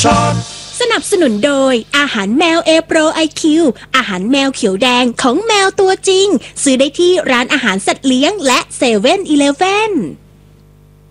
shot สนับสนุนโดยอาหารแมว A Pro IQ อาหารแมวเขียวแดงของแมวตัวจริงซื้อได้ที่ร้านอาหารสัตว์เลี้ยงและ7-Eleven